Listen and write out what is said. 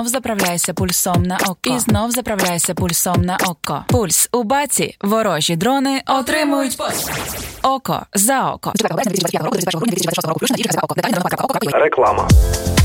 Заправляйся пульсом на око. І знов заправляйся пульсом на око. Пульс у баці. Ворожі дрони отримують око за око. Реклама.